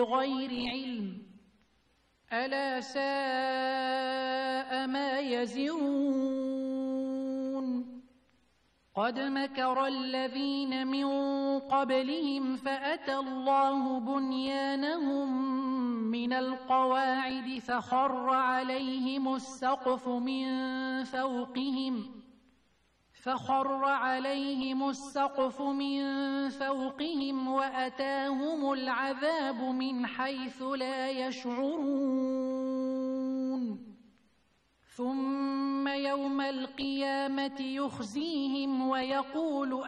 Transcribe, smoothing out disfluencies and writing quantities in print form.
بغير علم ألا ساء ما يزرون قد مكر الذين من قبلهم فأتى الله بنيانهم من القواعد فخر عليهم السقف من فوقهم وأتاهم العذاب من حيث لا يشعرون ثم يوم القيامة يخزيهم ويقول